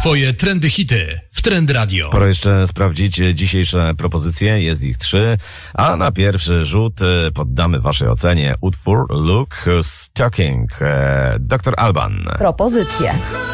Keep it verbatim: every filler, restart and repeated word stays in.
Twoje trendy hity w Trend Radio. Pora jeszcze sprawdzić dzisiejsze propozycje, jest ich trzy, a na pierwszy rzut poddamy waszej ocenie utwór Look Who's Talking, doktor Alban. Propozycje.